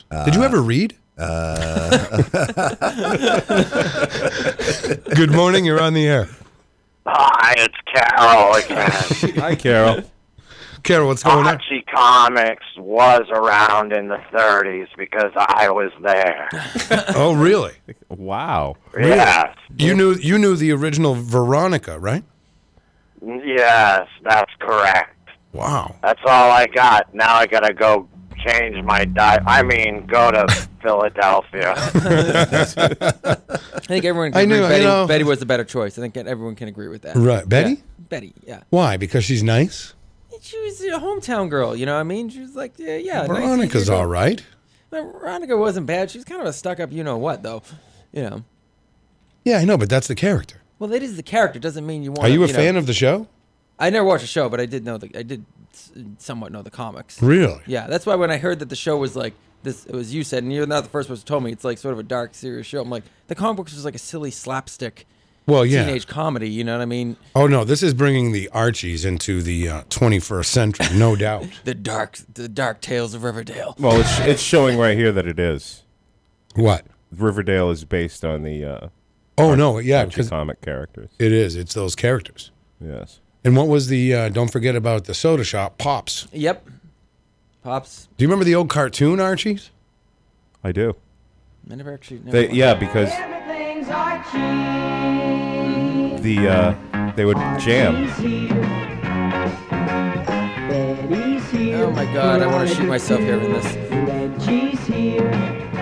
Did you ever read? Good morning. You're on the air. Hi, it's Carol again. Hi, Carol. Carol, what's going on? Archie Comics was around in the 30s because I was there. Oh, really? Wow. Yes. You knew the original Veronica, right? Yes, that's correct. Wow. That's all I got. Now I gotta go change my diet. Go to Philadelphia. I think everyone can agree Betty was the better choice. I think everyone can agree with that. Right. Betty? Yeah. Betty, yeah. Why? Because she's nice? She was a hometown girl, you know what I mean? She was like, yeah. Veronica's nice, all right. Veronica wasn't bad. She was kind of a stuck-up you-know-what, though. You know. Yeah, I know, but that's the character. Well, that is the character. Doesn't mean you want. Are you a fan of the show? I never watched the show, but I did somewhat know the comics. Really? Yeah, that's why when I heard that the show was like this, it was you said, and you're not the first person who told me it's like sort of a dark, serious show. I'm like, the comic books was like a silly slapstick. Well, yeah. Teenage comedy, you know what I mean? Oh no, this is bringing the Archies into the 21st century, no doubt. The dark tales of Riverdale. Well, it's showing right here that it is. What? Riverdale is based on the because comic characters. It is. It's those characters. Yes. And what was the? Don't forget about the soda shop, Pops. Yep. Pops. Do you remember the old cartoon Archies? I do. I never actually. Because they would jam. Oh my God! I want to shoot myself here in this. Reggie's here.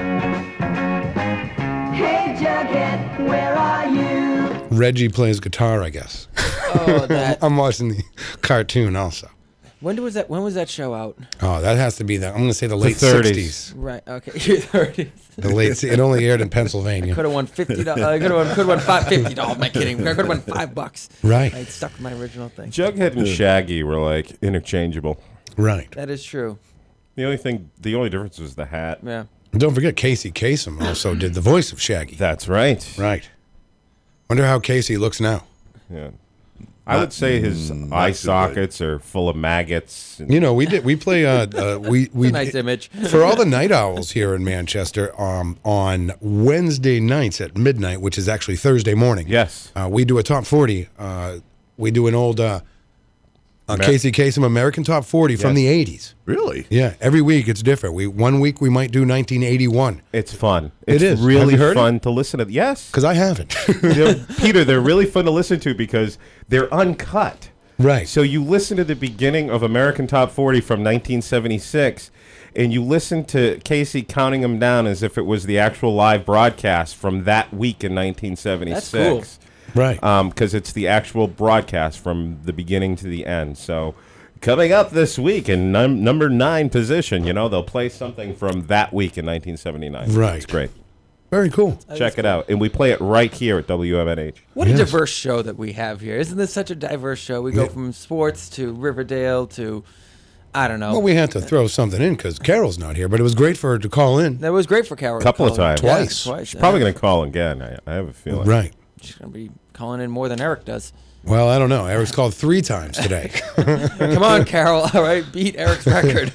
Hey Jughead, where are you? Reggie plays guitar, I guess. Oh, that. I'm watching the cartoon also. When was that show out? Oh, that has to be I'm going to say the late 30s. 60s. Right. Okay. 30s. The late. It only aired in Pennsylvania. Could have won $50. I could have won $50. I'm not kidding. I could have won $5. Right. I stuck with my original thing. Jughead and Shaggy were like interchangeable. Right. That is true. The only difference was the hat. Yeah. And don't forget Casey Kasem also did the voice of Shaggy. That's right. Right. Wonder how Casey looks now. Yeah. I would say his eye sockets are full of maggots. You know, we play we Nice image. for all the night owls here in Manchester on Wednesday nights at midnight, which is actually Thursday morning. Yes. We do a top 40. We do an old Casey Kasem American Top 40 from the 80s. Really? Yeah, every week it's different. One week we might do 1981. It's fun. It is. Really Have you heard fun to listen to. Yes. Because I haven't. Peter, they're really fun to listen to because they're uncut. Right. So you listen to the beginning of American Top 40 from 1976, and you listen to Casey counting them down as if it was the actual live broadcast from that week in 1976. That's cool. Right. Because it's the actual broadcast from the beginning to the end. So coming up this week in number 9 position, they'll play something from that week in 1979. Right. It's great. Very cool. Check it out. And we play it right here at WMNH. What a diverse show that we have here. Isn't this such a diverse show? We go from sports to Riverdale to, I don't know. Well, we had to throw something in because Carol's not here, but it was great for her to call in. That was great for Carol. A couple of times. Twice. Twice. She's probably going to call again. I have a feeling. Right. She's going to be calling in more than Eric does. Well, I don't know. Eric's called 3 times today. Come on, Carol. All right, beat Eric's record.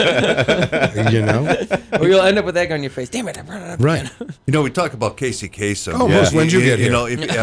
Or you'll end up with egg on your face. Damn it, I brought it up Right. again. We talk about Casey Kasem. Oh, Moose, when'd you get here?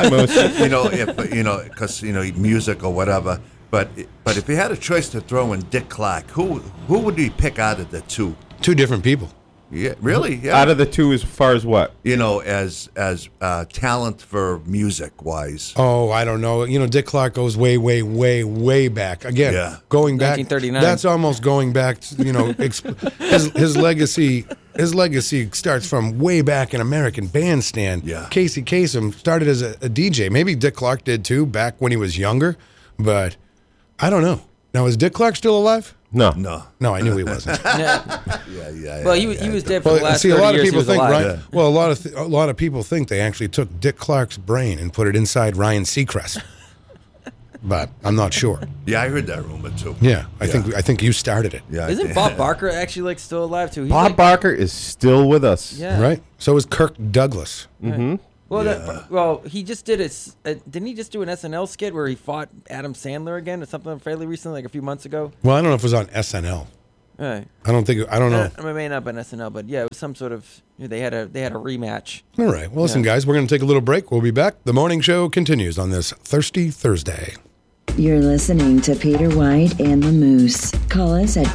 Because music or whatever. But if you had a choice to throw in Dick Clark, who would you pick out of the two? 2 different people. Yeah, really? Yeah. Out of the 2 as far as what? As talent for music wise. Oh, I don't know. Dick Clark goes way, way, way, way back. Again, going back. 1939. That's almost going back. His legacy. His legacy starts from way back in American Bandstand. Yeah. Casey Kasem started as a DJ. Maybe Dick Clark did too back when he was younger, but I don't know. Now, is Dick Clark still alive? No. No, I knew he wasn't. Yeah. Well, he was dead for the last 30 a lot of years people he was think, alive. right? Well, a lot of people think they actually took Dick Clark's brain and put it inside Ryan Seacrest, but I'm not sure. Yeah, I heard that rumor too. Yeah, I think you started it. Yeah. Isn't Bob Barker actually still alive too? He's Bob Barker is still with us. Yeah. Right. So is Kirk Douglas. Mm-hmm. Well, he just did didn't he just do an SNL skit where he fought Adam Sandler again or something fairly recently, like a few months ago? Well, I don't know if it was on SNL. Right. I don't know. It may not have been SNL, but yeah, it was some sort of. They had a rematch. All right. Well, listen, guys, we're going to take a little break. We'll be back. The morning show continues on this Thirsty Thursday. You're listening to Peter White and the Moose. Call us at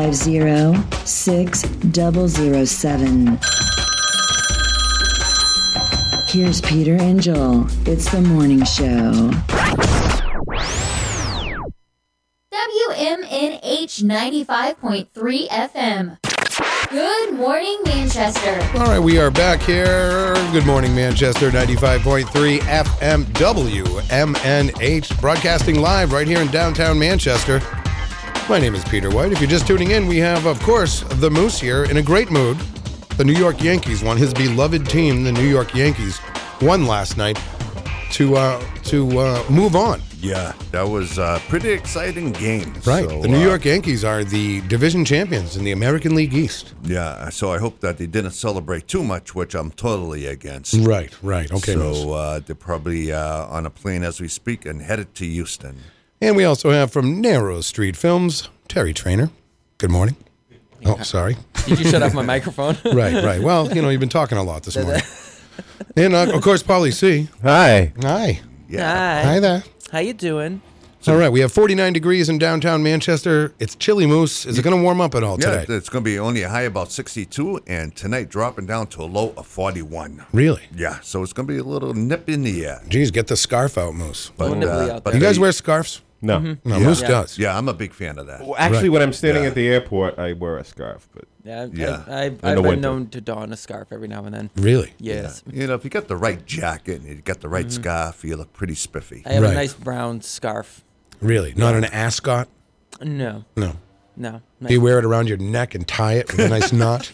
250-6007. Here's Peter and Joel. It's the morning show. WMNH 95.3 FM. Good morning, Manchester. All right, we are back here. Good morning, Manchester, 95.3 FM WMNH, broadcasting live right here in downtown Manchester. My name is Peter White. If you're just tuning in, we have, of course, the Moose here in a great mood. The New York Yankees won. His beloved team, the New York Yankees, won last night to move on. Yeah, that was a pretty exciting game. Right. So, the New York Yankees are the division champions in the American League East. Yeah, so I hope that they didn't celebrate too much, which I'm totally against. Right. Okay, Moose. So they're probably on a plane as we speak and headed to Houston. And we also have from Narrow Street Films, Terry Trainer. Good morning. Oh, sorry. Did you shut off my microphone? Right. Well, you've been talking a lot this morning. And, of course, Paulie C. Hi. Hi. Yeah. Hi there. How you doing? All right, we have 49 degrees in downtown Manchester. It's chilly, Moose. Is it going to warm up at all Yeah, today? it's going to be only a high about 62, and tonight dropping down to a low of 41. Really? Yeah, so it's going to be a little nip in the air. Geez, get the scarf out, Moose. But, nibbly out there. You guys they- wear scarves? No. No, Yeah. Moose Yeah. does. Yeah, I'm a big fan of that. Well, actually, Right. when I'm standing Yeah. at the airport, I wear a scarf. But Yeah, Yeah. I've the been winter. known to don a scarf every now and then. Really? Yes. You know, if you got the right jacket and you got the right scarf, you look pretty spiffy. I have Right. a nice brown scarf. Really? Not an ascot? No. No. Nice. Do you wear it around your neck and tie it with a nice knot?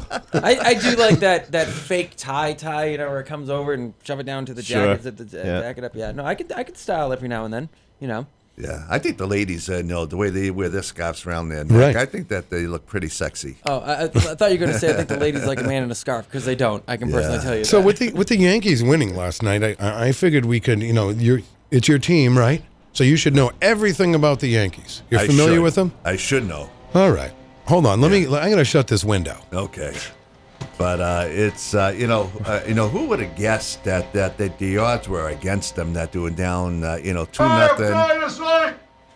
I do like that fake tie, where it comes over and shove it down to the Sure. jacket, zip the Yeah. jacket up. Yeah, no, I could style every now and then. Yeah, I think the ladies, the way they wear their scarves around their neck, Right. I think that they look pretty sexy. Oh, I thought you were gonna say I think the ladies like a man in a scarf because they don't. I can personally tell you. So that. with the Yankees winning last night, I figured we could, it's your team, right? So you should know everything about the Yankees. You're I familiar should. with them? I should know. All right. Hold on. I'm going to shut this window. Okay. But it's who would have guessed that the odds were against them, that they were down 2-0.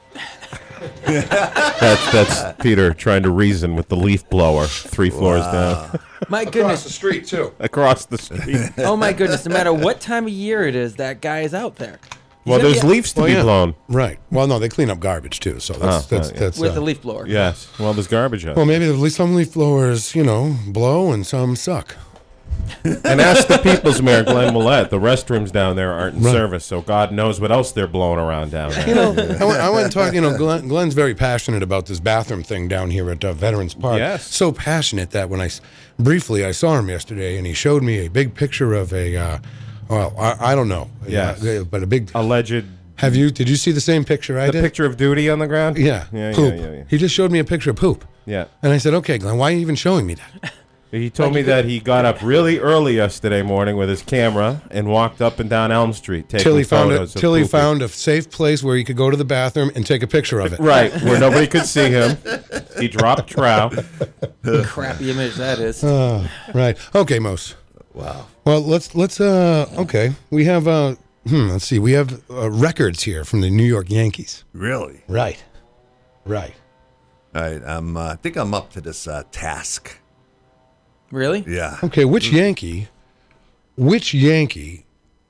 that's Peter trying to reason with the leaf blower 3 floors down. My goodness. street, too. Across the street. Oh my goodness. No matter what time of year it is, that guy is out there. He's Well, gonna there's be- leaves to be blown. Right. Well, no, they clean up garbage, too. So that's yeah. with the leaf blower. Yes. Well, there's garbage out. Well, maybe at least some leaf blowers, blow and some suck. And ask the People's Mayor, Glenn Millette. The restrooms down there aren't in Right. service, so God knows what else they're blowing around down there. I went and talked, Glenn's very passionate about this bathroom thing down here at Veterans Park. Yes. So passionate that when I saw him yesterday and he showed me a big picture of I don't know. Yes. But a big, Alleged did you see the same picture I the did? picture of duty on the ground? Yeah. Yeah, Poop. yeah. He just showed me a picture of poop. Yeah. And I said, okay, Glenn, why are you even showing me that? He told me that he got up really early yesterday morning with his camera and walked up and down Elm Street taking Till he photos of he poopy. found a safe place where he could go to the bathroom and take a picture of it. Right, where nobody could see him. He dropped trow. Crappy image that is. Right. Okay, Mose. Wow. Well, let's okay. We have let's see. We have records here from the New York Yankees. Really? Right. All right. I think I'm up to this task. Really? Yeah. Okay, which Yankee You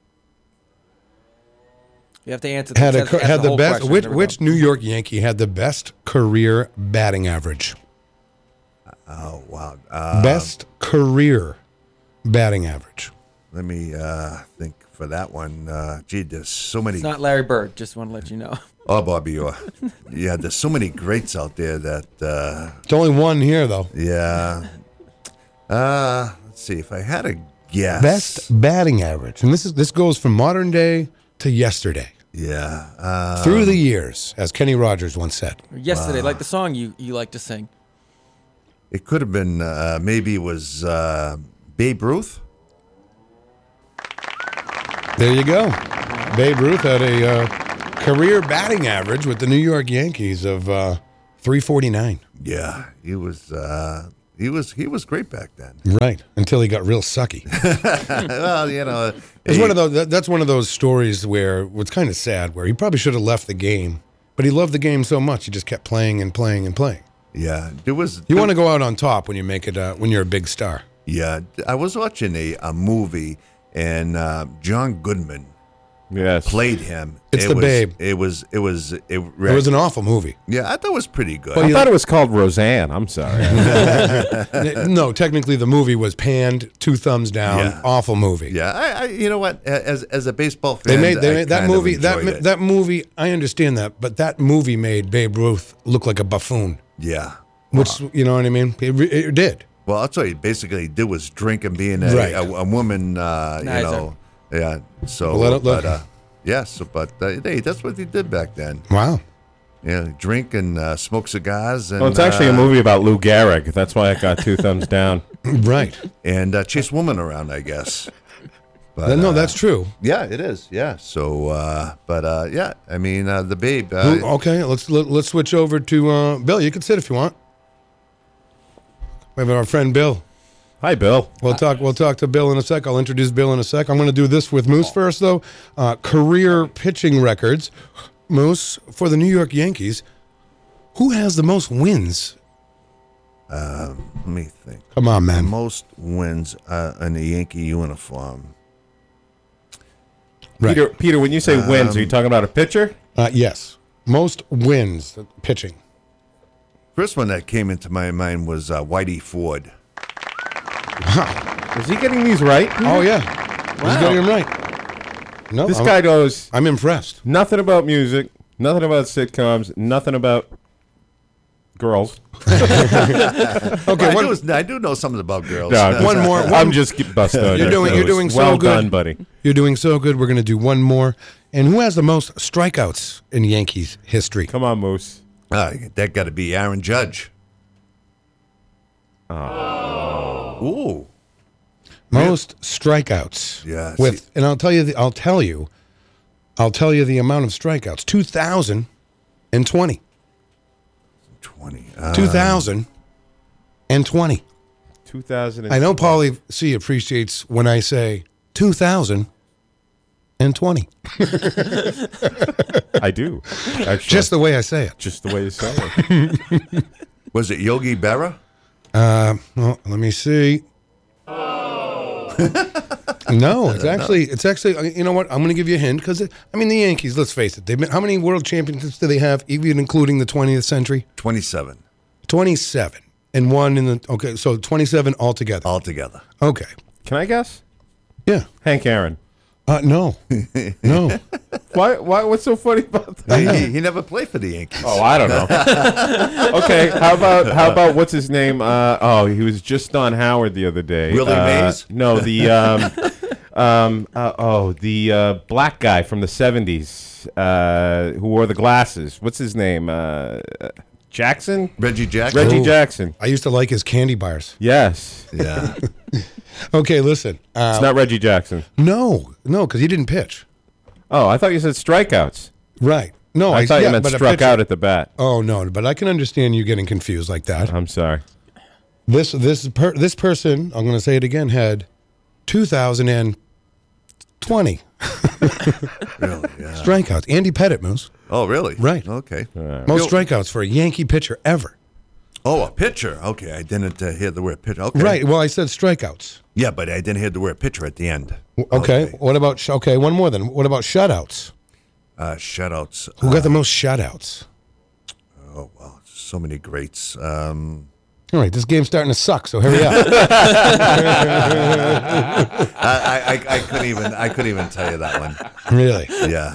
have to answer. had answer the whole best question. which New York Yankee had the best career batting average? Oh, wow. Best career batting average. Let me think for that one. There's so many. It's not Larry Bird. Just want to let you know. Oh, Bobby Orr. Yeah, there's so many greats out there that, It's only one here though. yeah. Let's see. If I had a guess. Best batting average, and this goes from modern day to yesterday, Yeah. through the years, as Kenny Rogers once said. Yesterday, like the song you like to sing. It could have been, maybe it was Babe Ruth. There you go. Babe Ruth had a career batting average with the New York Yankees of 349. Yeah, he was great back then. Right, until he got real sucky. Well, It's one of those. That's one of those stories where it's kind of sad. Where he probably should have left the game, but he loved the game so much he just kept playing and playing and playing. Yeah, there was. You want to go out on top when you make it. When you're a big star. Yeah, I was watching a movie, and John Goodman played him. It's The Babe. It was It was an awful movie. Yeah, I thought it was pretty good. I thought it was called Roseanne. I'm sorry. No, technically the movie was panned, 2 thumbs down. Yeah. Awful movie. Yeah, I you know what? As a baseball fan, They made that kind of movie. enjoyed it. That movie. I understand that, but that movie made Babe Ruth look like a buffoon. Yeah. Which you know what I mean? It did. Well, I'll tell you. Basically, he did was drink and being Right. a woman. Yeah. So, Well, hey, that's what he did back then. Wow. Yeah, drink and smoke cigars. And, Well, it's actually a movie about Lou Gehrig. That's why I got 2 thumbs down. Right. And chase women around, I guess. But, No, that's true. Yeah, it is. Yeah. So, yeah. I mean, the Babe. Okay, let's switch over to Bill. You can sit if you want. We have our friend Bill. Hi, Bill. We'll talk to Bill in a sec. I'll introduce Bill in a sec. I'm going to do this with Moose first, though. Career pitching records. Moose, for the New York Yankees, who has the most wins? Let me think. Come on, man. Most wins in a Yankee uniform. Right. Peter, when you say wins, are you talking about a pitcher? Yes. Most wins pitching. First one that came into my mind was Whitey Ford. Is he getting these right? Oh, yeah. He's getting him right. No, This guy goes, I'm impressed. nothing about music, nothing about sitcoms, nothing about girls. Okay, I do know something about girls. No, one more. I'm just busting on You're doing so well good. done, buddy. You're doing so good. We're going to do one more. And who has the most strikeouts in Yankees history? Come on, Moose. That got to be Aaron Judge. Ooh. Most strikeouts. Yeah, And I'll tell you the amount of strikeouts. 2,020. 20. 2,020. 2000. I know Paulie C appreciates when I say 2,020. I do. Actually, Just the way I say it. just the way you say it. Was it Yogi Berra? Well, let me see. No, it's actually. You know what? I'm going to give you a hint because the Yankees. Let's face it. How many world championships do they have, even including the 20th century? 27. 27 and one in the. Okay, so 27 altogether. Altogether. Okay. Can I guess? Yeah. Hank Aaron. No. No. Why? What's so funny about that? He never played for the Yankees. Oh, I don't know. Okay, how about what's his name? He was just on Howard the other day. Willie Mays? No, the the black guy from the 70s who wore the glasses. What's his name? Jackson? Reggie Jackson? Reggie Oh. Jackson. I used to like his candy bars. Yes. Yeah. Okay, listen. It's not Reggie Jackson. No, because he didn't pitch. Oh, I thought you said strikeouts. Right. No, I thought you meant but a struck pitcher. out at the bat. Oh no, but I can understand you getting confused like that. I'm sorry. This person, I'm going to say it again, had 2,020 Really? Yeah. strikeouts. Andy Pettit, Moose. Oh, really? Right. Okay. Most strikeouts for a Yankee pitcher ever. Oh, a pitcher. Okay, I didn't hear the word pitcher. Okay. Right. Well, I said strikeouts. Yeah, but I didn't hear the word pitcher at the end. Okay. What about one more then? What about shutouts? Shutouts. Who got the most shutouts? Oh, wow. So many greats. All right, this game's starting to suck, so hurry up. I couldn't even tell you that one. Really? Yeah.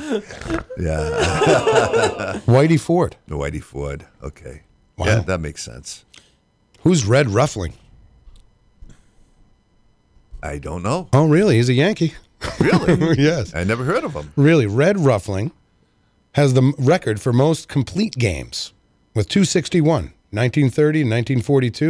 Whitey Ford. Whitey Ford. Okay. Wow. Yeah, that makes sense. Who's Red Ruffling? I don't know. Oh, really? He's a Yankee. Really? Yes. I never heard of him. Really, Red Ruffling has the record for most complete games with 261. 1930, 1942,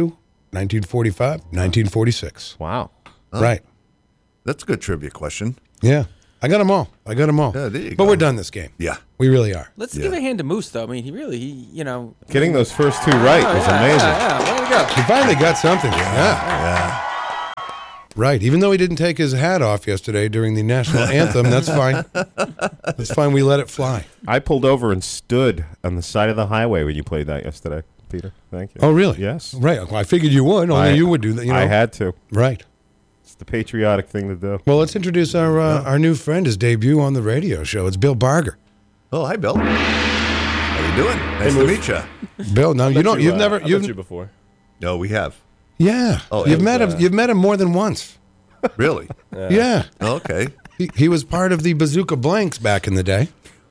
1945, 1946. Wow. Right. That's a good trivia question. Yeah. I got them all. Yeah, there you But go. we're done this game. Yeah. We really are. Let's Yeah. give a hand to Moose, though. I mean, he Getting those first two right was amazing. Yeah, way to go. He finally got something. Yeah. Yeah. Right. Even though he didn't take his hat off yesterday during the national anthem, that's fine. That's fine. We let it fly. I pulled over and stood on the side of the highway when you played that yesterday, Peter. Thank you. Oh, really? Yes. Right. Well, I figured you would. Only you would do that. You know? I had to. Right. It's the patriotic thing to do. Well, let's introduce our new friend, his debut on the radio show. It's Bill Barger. Oh, hi, Bill. How you doing? Nice to meet you. Bill, now you've never I met you before. No, we have. Yeah. Oh, you've it met was, him. You've met him more than once. Really? Yeah. Okay. He was part of the Bazooka Blanks back in the day.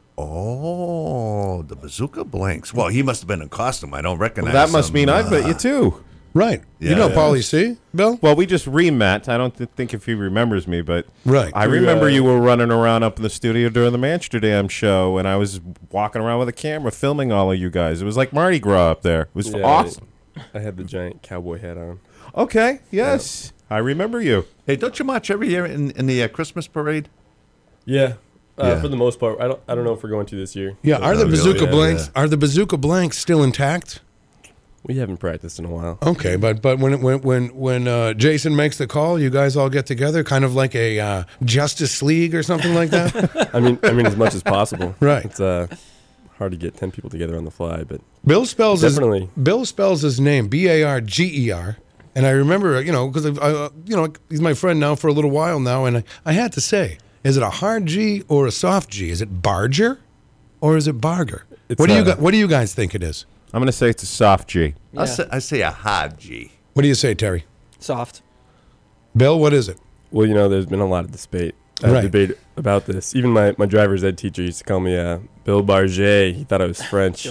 Oh, the Bazooka Blanks. Well, he must have been in costume. I don't recognize That must him. mean I've met you too. Right. Yeah, you know yeah. Paulie C, Bill? Well, we just re-met. I don't think if he remembers me, but Right. I remember you were running around up in the studio during the Manchester show, and I was walking around with a camera filming all of you guys. It was like Mardi Gras up there. It was awesome. I had the giant cowboy hat on. Okay, yes. I remember you. Hey, don't you march every year in the Christmas parade? Yeah. Yeah. For the most part, I don't know if we're going to this year. Yeah. Are the Oh, Bazooka really? Blanks Yeah. are the Bazooka Blanks still intact? We haven't practiced in a while. Okay, but when Jason makes the call, you guys all get together, kind of like a Justice League or something like that. I mean, as much as possible. Right. It's hard to get 10 people together on the fly, but Bill spells Definitely. Bill spells his name Barger, and I remember because he's my friend now for a little while now, and I had to say, is it a hard G or a soft G? Is it Barger or is it Barger? It's, What do you guys think it is? I'm going to say it's a soft G. I say a hard G. What do you say, Terry? Soft. Bill, what is it? well, there's been a lot of debate about this. Even my driver's ed teacher used to call me Bill Barger. He thought I was French.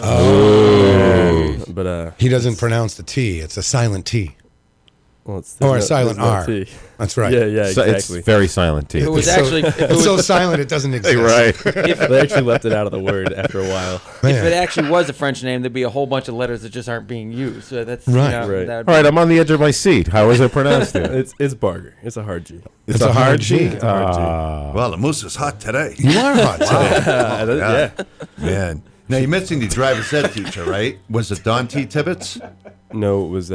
But He doesn't pronounce the T. It's a silent T. well, it's Or a there's silent there's no R. T. That's right. Yeah, So exactly. it's very silent T. If it was It's so- actually, if it It's so was, silent it doesn't exist. right. They actually left it out of the word after a while. if Man. it actually was a French name, there'd be a whole bunch of letters that just aren't being used. So that's Right. Right. that would All right, I'm on the edge of my seat. How is it pronounced here? It's Barger. It's a hard G. It's a hard G. It's a hard G. Well, the moose is hot today. You are hot today. Yeah. Man. Now, you mentioned the driver's ed teacher, right? Was it Don T. Tibbetts? No, it was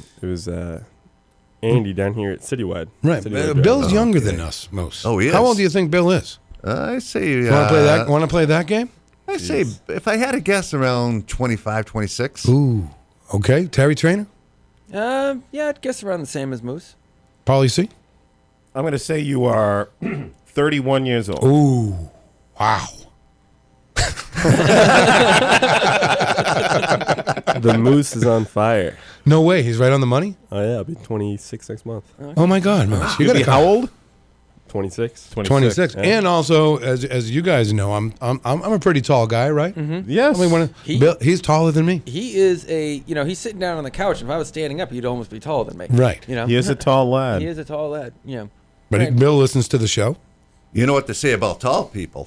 Andy down here at Citywide. Right. Citywide Bill's Drive. younger than us, most. Oh, he is? How old do you think Bill is? I say... You want to play that? Want to play that game? I say, if I had to guess, around 25, 26. Ooh. Okay. Terry Trainer? yeah, I'd guess around the same as Moose. Paulie C? I'm going to say you are 31 years old. Ooh. Wow. The moose is on fire. No way. He's right on the money? Oh yeah, I'll be 26 next month. Oh, my God, Moose. You You'll got be to how old? 26. 26. Yeah. And also, as you guys know, I'm a pretty tall guy, right? Mm-hmm. Yes. He's taller than me. He is he's sitting down on the couch. If I was standing up, he'd almost be taller than me. Right. He is a tall lad. He is a tall lad. Yeah. But Right. Bill listens to the show. You know what to say about tall people.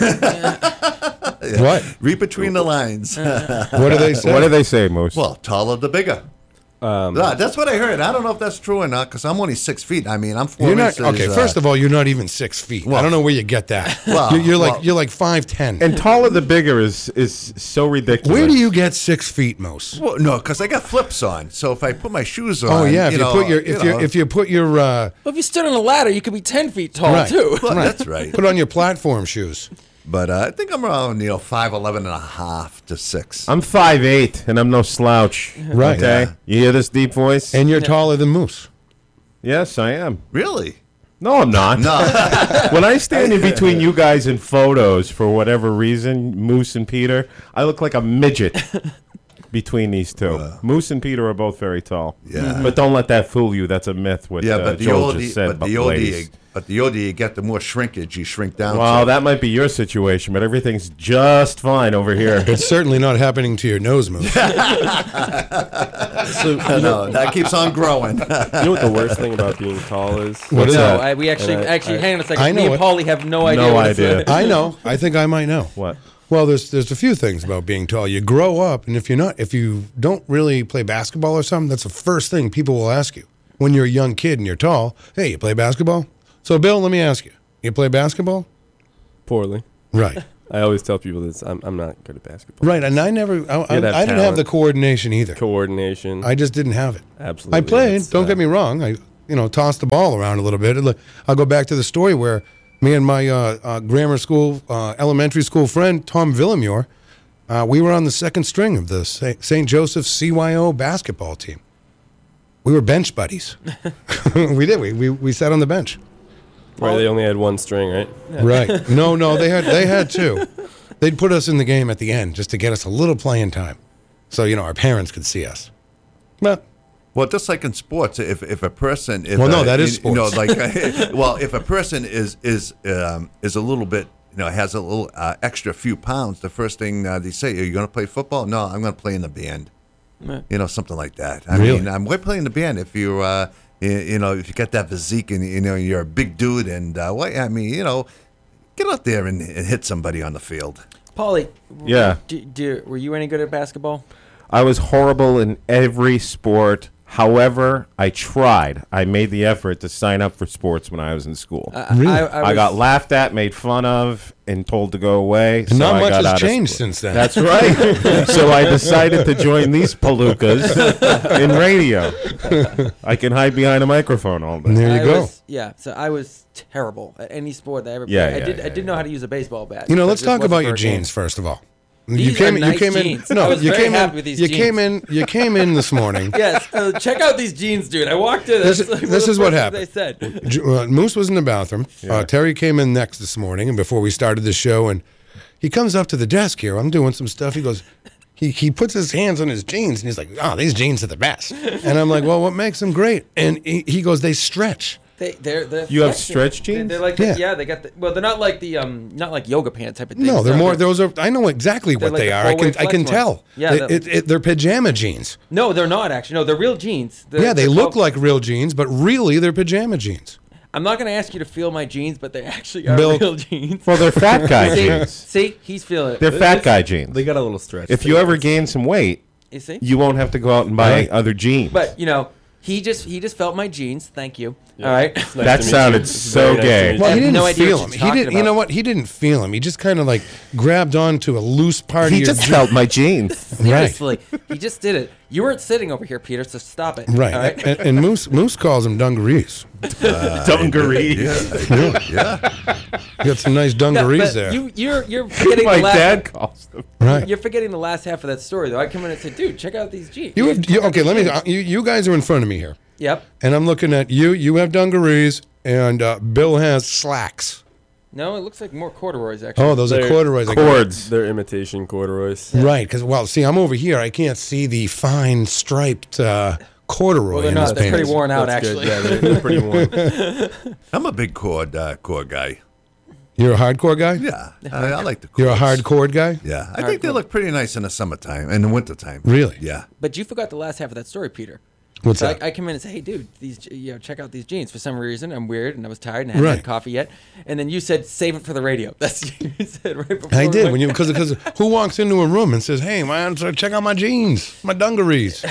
What? Read between the lines. What do they say? What do they say, Moose? Well, taller the bigger. That's what I heard. I don't know if that's true or not, because I'm only 6 feet. I mean, I'm 4 You're not inches. okay. First of all, you're not even 6 feet. I well- don't know where you get that. Well, you're well- like 5'10". And taller the bigger is so ridiculous. Where do you get 6 feet, Moose? Well, no, because I got flips on. So if I put my shoes on, Oh yeah, if you put your Well, if you stood on a ladder, you could be 10 feet tall Right. too. well, that's right. put on your platform shoes. But I think I'm around 5'11" and a half to 6. I'm 5'8", and I'm no slouch. Right. Okay. Yeah. You hear this deep voice? And you're taller than Moose. Yes, I am. Really? No, I'm not. No. When I stand in between you guys in photos, for whatever reason, Moose and Peter, I look like a midget between these two. Moose and Peter are both very tall. Yeah. But don't let that fool you. That's a myth. What Yeah, but the Joel older, just said but the older, ladies. you get, the more shrinkage you shrink down. Well, to. that might be your situation, but everything's just fine over here. It's certainly not happening to your nose, Moose. So, no, that keeps on growing. you know what the worst thing about being tall is? What is No, that? we actually And hang on a second. I know Me and it. Paulie have no idea. No what it's- idea. I know. I think I might know. What? Well, there's a few things about being tall. You grow up, and if you don't really play basketball or something, that's the first thing people will ask you when you're a young kid and you're tall. Hey, you play basketball? So, Bill, let me ask you: you play basketball? Poorly. Right. I always tell people this. I'm not good at basketball. Right, and I never, I didn't have talent. the coordination either. Coordination. I just didn't have it. Absolutely. I played. It's, Don't get me wrong. I, tossed the ball around a little bit. I'll go back to the story where me and my grammar school, elementary school friend Tom Villamure, we were on the second string of the St. Joseph's CYO basketball team. We were bench buddies. We did. We sat on the bench. Right, they only had one string, right? Right. No, they had two. They'd put us in the game at the end just to get us a little playing time, so our parents could see us. But Well, just like in sports, if a person, that is sports. If a person is a little bit, has a little extra few pounds, the first thing they say, "Are you going to play football?" No, I'm going to play in the band. Something like that. I mean, we're playing the band if you, if you got that physique and you're a big dude and get out there and hit somebody on the field. Paulie, Yeah. Were you any good at basketball? I was horrible in every sport. However, I tried. I made the effort to sign up for sports when I was in school. Really? I got laughed at, made fun of, and told to go away. And not I much got has out of changed school. since then. That's right. So I decided to join these palookas in radio. I can hide behind a microphone all day. There you go. So I was terrible at any sport that I ever Yeah, played. yeah, I didn't know how to use a baseball bat. Let's It talk wasn't about for your a game. jeans first of all. These are nice jeans. I was very happy with these You jeans. came in this morning. Yes, check out these jeans, dude. I walked in. This is what They happened. said. Moose was in the bathroom. Terry came in next this morning, and before we started the show, and he comes up to the desk here. I'm doing some stuff. He goes, he puts his hands on his jeans, and he's like, "Oh, these jeans are the best." And I'm like, "Well, what makes them great?" And he goes, "They stretch." They're You have stretch jeans? They're like they got they're not like the not like yoga pants type of thing. No, they're more. Those are. I know exactly what like they the are. I four-way can flex tell. ones. Yeah, they're pajama jeans. No, they're not actually. No, they're real jeans. They They're look called- like real jeans, but really they're pajama jeans. I'm not going to ask you to feel my jeans, but they actually are Bill- real jeans. Well, they're fat guy jeans. See, he's feeling it. They're fat guy jeans. They got a little stretch. If you ever gain some weight, You see? you won't have to go out and buy Right. other jeans. But he just felt my jeans. Thank you. All right. It's nice That to meet sounded you. It's so very nice to gay. meet Well, I he have didn't no idea feel what him. she's He didn't. talking You know about. what? He didn't feel him. He just kind of like grabbed onto a loose part He of your just jeans. felt my jeans. Seriously, he just did it. You weren't sitting over here, Peter, so stop it. Right. All right. And Moose calls them dungarees. Dungarees. Yeah. You got some nice No, dungarees but there. you're forgetting My the last. dad calls them. Right. You're forgetting the last half of that story, though. I come in and say, "Dude, check out these jeans." Okay, let me. You guys are in front of me here, Yep. and I'm looking at you. You have dungarees, and Bill has slacks. No, it looks like more corduroys actually. Oh, those are They're corduroys. Cords. They're imitation corduroys. Right, because see, I'm over here. I can't see the fine striped corduroy Well, they're in not. his They're pretty pants. worn out, That's actually. good. Yeah, they're pretty warm. I'm a big cord guy. You're a hardcore guy. Yeah, I like the cords. You're a hardcore guy. Yeah, I think they look pretty nice in the summertime and the wintertime. Really? Yeah. But you forgot the last half of that story, Peter. What's So that? I come in and say, "Hey, dude, check out these jeans." For some reason, I'm weird and I was tired and I hadn't Right. had coffee yet. And then you said, "Save it for the radio." That's what you said right before. I we did went- because who walks into a room and says, "Hey, man, so check out my jeans, my dungarees."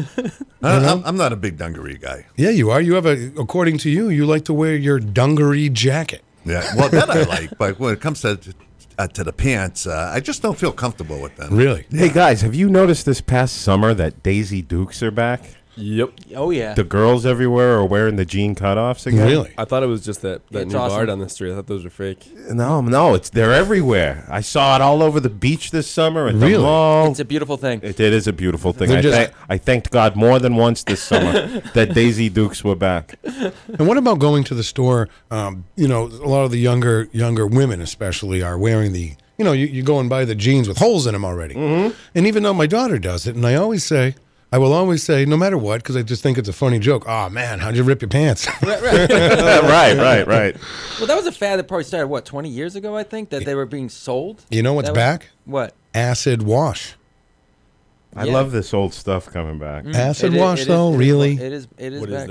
I'm not a big dungaree guy. Yeah, you are. You have according to you, you like to wear your dungaree jacket. Yeah, well, that I like, but when it comes to the pants, I just don't feel comfortable with them. Really? Hey, guys, have you noticed this past summer that Daisy Dukes are back? Yep. Oh yeah. The girls everywhere are wearing the jean cutoffs again. Really? I thought it was just that It's new awesome. bar down the street. I thought those were fake. No, they're everywhere. I saw it all over the beach this summer at the Really? mall. It's a beautiful thing. It is a beautiful thing. They're I thanked God more than once this summer that Daisy Dukes were back. And what about going to the store? A lot of the younger women, especially, are wearing the. You go and buy the jeans with holes in them already. Mm-hmm. And even though my daughter does it, and I will always say, no matter what, because I just think it's a funny joke. Oh man, how'd you rip your pants? Right. Right. Well, that was a fad that probably started 20 years ago, I think, that they were being sold. You know what's That was- back? What? Acid wash. I Yeah. love this old stuff coming back. Acid It is- wash, it is- though, it is- really? It is. What back. is that?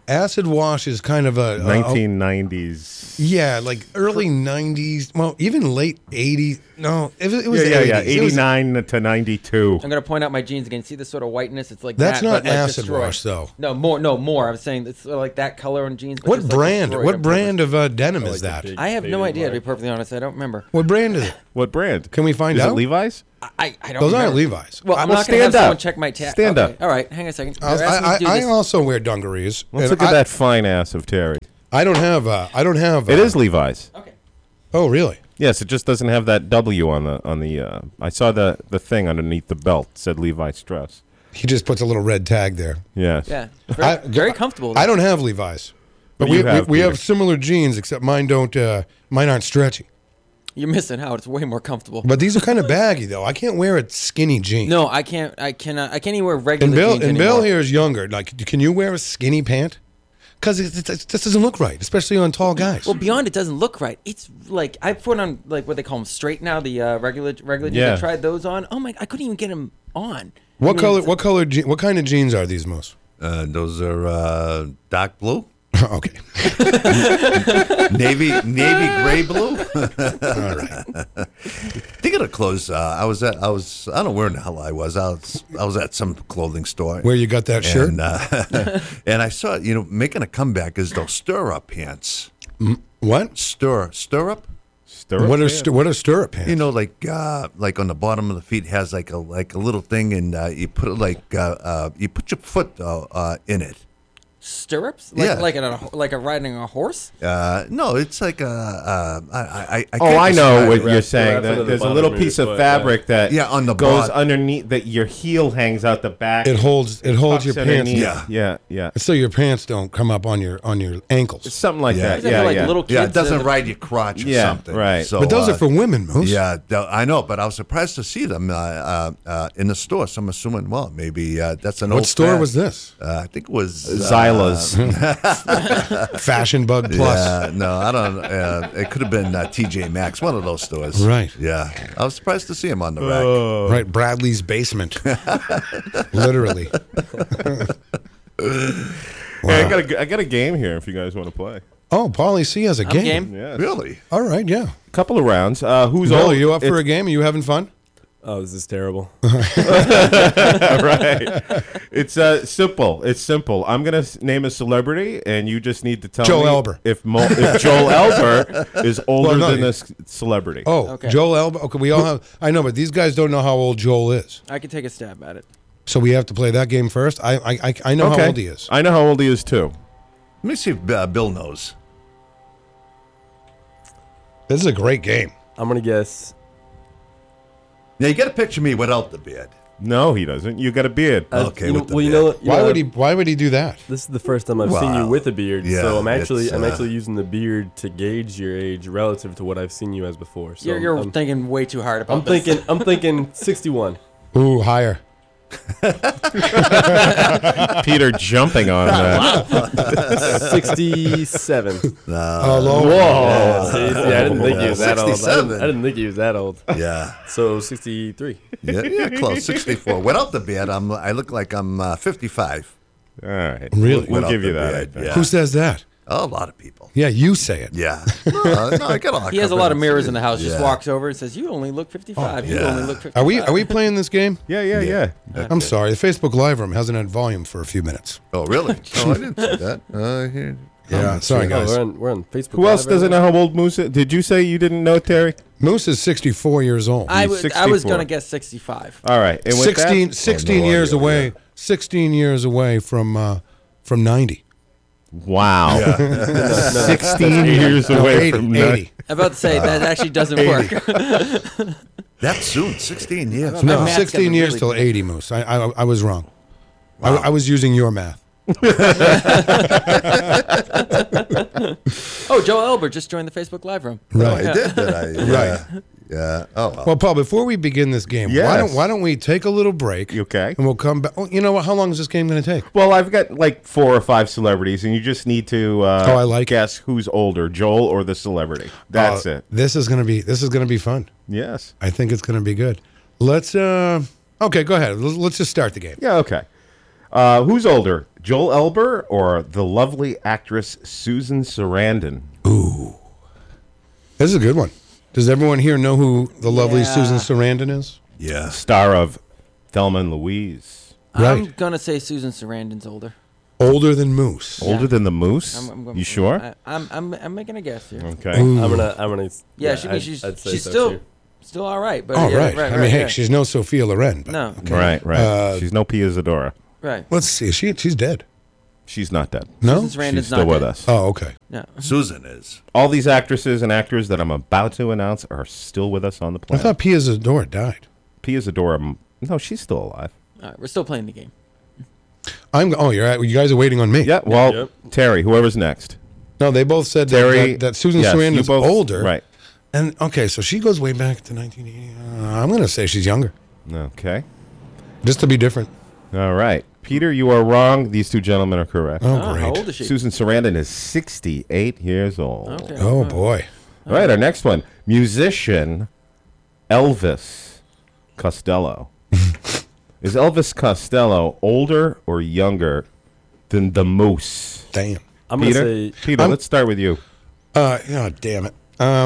acid wash is kind of a 1990s. Yeah, like early 90s. Well, even late 80s. No, it was the 80s. 89 to 92. I'm gonna point out my jeans again. See this sort of whiteness? It's like That's that, not but, like, acid destroyed. wash, though. No, more. I was saying it's sort of like that color on jeans. But What just, like, brand? destroyed What on brand purpose. of denim is that? I have no idea, to be perfectly honest. I don't remember. What brand is it? What brand? Can we find Is out? it Levi's? I don't Those remember. aren't Levi's. Well, I'm Well, not going to have stand up. someone check my tag. Stand up. All right, hang on a second. I They're asking me to do this. also wear dungarees. Let's and look at that fine ass of Terry. I don't have. It is Levi's. Okay. Oh, really? Yes, it just doesn't have that W on the. I saw the thing underneath the belt said Levi Strauss. He just puts a little red tag there. Yes. Yeah, very comfortable. I don't have Levi's, but What do you have, we Peter? have similar jeans, except mine don't. Mine aren't stretchy. You're missing out. It's way more comfortable. But these are kind of baggy, though. I can't wear a skinny jean. No, I can't. I cannot. I can't even wear regular And Bill jeans and anymore. Bill here is younger. Like, can you wear a skinny pant? Because it just doesn't look right, especially on tall guys. Well, beyond it doesn't look right. It's like I put on like what they call them straight now. The regular jeans. Yeah. I tried those on. Oh my! I couldn't even get them on. What I mean, color? it's- What kind of jeans are these, Moose? Those are dark blue, Okay. navy gray blue. All right. They got a clothes. I don't know where the hell I was. I was at some clothing store. Where you got that shirt? And, and I saw making a comeback is those stirrup pants. What? Stirrup. Stirrup What are pants? what are stirrup pants? Like on the bottom of the feet has like a little thing, and you put it you put your foot in it. stirrups. Like, Yeah. like a riding a horse. No, it's like I Oh, I know what Wrap- you're saying. wrap under the There's a bottom little of your piece of foot, fabric that Yeah, on the goes bot- underneath that your heel hangs out the back. It holds your tucks pants. underneath. Yeah. yeah. So your pants don't come up on your It's ankles. something like Yeah. that. Is that for, like little kids? Yeah, it doesn't that- ride your crotch or Yeah, something. right. So, But those are for women, Moose. Yeah, I know, but I was surprised to see them in the store. So I'm assuming, well, maybe that's an What old store fad. was this? I think it was Zyla's. Fashion Bug Plus. Yeah, no, I don't. It could have been TJ Maxx, one of those stores. Right. Yeah, I was surprised to see him on the rack. Right, Bradley's basement. Literally. Hey, I got a game here if you guys want to play. Oh, Paulie C has a I'm game. game. Yeah. Really? All right, yeah. Couple of rounds. Who's Bill, all? are you up for a game? Are you having fun? Oh, this is terrible. Right. It's simple. It's simple. I'm gonna name a celebrity, and you just need to tell Joel me Elber. if Joel Elber is older no, than you- this celebrity. Oh, Okay. Joel Elba. Okay, we all have. I know, but these guys don't know how old Joel is. I can take a stab at it. So we have to play that game first. I know okay. how old he is. I know how old he is too. Let me see if Bill knows. This is a great game. I'm gonna guess. Now you got to picture me without the beard. No, he doesn't. You got a beard. Okay, You know, with the well, you beard. know, Why know, would he? Why would he do that? This is the first time I've seen you Wow. with a beard, Yeah, so I'm it's, actually using the beard to gauge your age relative to what I've seen you as before. So You're I'm thinking way too hard about I'm this. thinking 61. Ooh, higher. Peter jumping on that. 67. Oh, low. Yeah, see, I didn't think he was that old. 67. I didn't think he was that old. Yeah, So 63. yeah, close. 64. Without the beard, I look like I'm 55. All right. Really? We'll Without give you the that. I beard, think. yeah. Who says that? Oh, a lot of people. Yeah, you say it. Yeah. No, I got a lot. He has a lot of mirrors in the house. Just Yeah. walks over and says, "You only look 55. You yeah. only look 55." Are we playing this game? Yeah. I'm sorry. The Facebook Live room hasn't had volume for a few minutes. Oh, really? Oh, I didn't see that. Here. Yeah, sorry Oh, guys. we're on Facebook. Who else Live doesn't right know how old Moose is? Did you say you didn't know, Terry? Moose is 64 years old. I He's was 64. gonna guess 65. All right. And with 16 no years idea, away. yeah. 16 years away from 90. wow. 16 years away 80, from 80. I'm about to say that actually doesn't work. That soon? 16 years. My No, math's 16 gotten years really till bad. 80, Moose. I was wrong. I was using your math. Oh, Joel Elber just joined the Facebook Live room. Oh, Right. I did, did I? Yeah. Right. Yeah. Oh, well. Well, Paul, before we begin this game, Yes. why don't we take a little break? You okay? And we'll come back. Oh, you know what? How long is this game going to take? Well, I've got like 4 or 5 celebrities, and you just need to I like it. guess who's older, Joel or the celebrity. That's it. This is going to be fun. Yes. I think it's going to be good. Let's okay, go ahead. Let's just start the game. Yeah, okay. Who's older, Joel Elber or the lovely actress Susan Sarandon? Ooh. This is a good one. Does everyone here know who the lovely Susan Sarandon is? Yeah. Star of Thelma and Louise. I'm Right. gonna say Susan Sarandon's older. Older than Moose. Older than the Moose? I'm You sure? I'm making a guess here. Okay. Ooh. I'm gonna. Yeah, I'd she's say so still too. still all right. But Oh, yeah, right. I mean, hey, yeah. she's no Sophia Loren. But, No. okay. Right. She's no Pia Zadora. Right. Let's see. She's dead. She's not dead. No? Susan Sarandon's She's still not with dead. us. Oh, okay. No. Susan is. All these actresses and actors that I'm about to announce are still with us on the I planet. thought Pia Zadora died. Pia Zadora, no, she's still alive. All right, we're still playing the game. You guys are waiting on me. Yeah, well, Yep. Terry, whoever's next. No, they both said Terry, that Susan yes, you Sarandon's both- older. Right. And, okay, so she goes way back to 1980. I'm going to say she's younger, Okay. just to be different. All right. Peter, you are wrong. These two gentlemen are correct. Oh, How great. old is she? Susan Sarandon is 68 years old. Okay. Oh, boy. All right, our next one. Musician Elvis Costello. Is Elvis Costello older or younger than the Moose? Damn. I'm gonna Peter, say. Peter, let's start with you. Oh, damn it.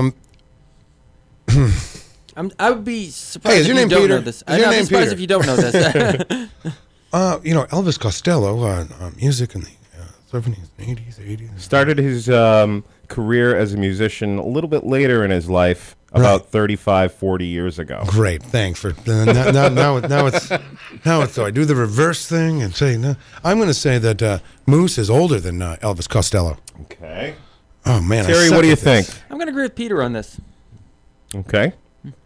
I would be surprised Hey, is if your you name don't Peter? know this. Is your I'd be name surprised Peter? if you don't know this. Elvis Costello, music in the 70s, 80s, 80s. Started his career as a musician a little bit later in his life, about 35, 40 years ago. Great, thanks for now it's so I do the reverse thing and say no. I'm going to say that Moose is older than Elvis Costello. Okay. Oh man, Terry, what do you think? I'm going to agree with Peter on this. Okay.